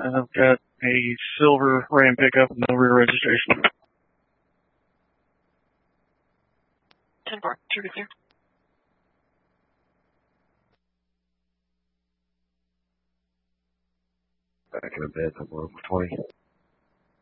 I've got a silver Ram pickup with no rear registration. 10-4, should be clear. Back in the bed, I'm over 20.